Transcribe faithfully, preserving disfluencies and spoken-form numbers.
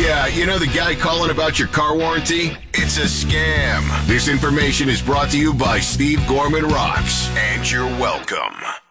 Yeah, you know the guy calling about your car warranty? It's a scam. This information is brought to you by Steve Gorman Rocks, and you're welcome.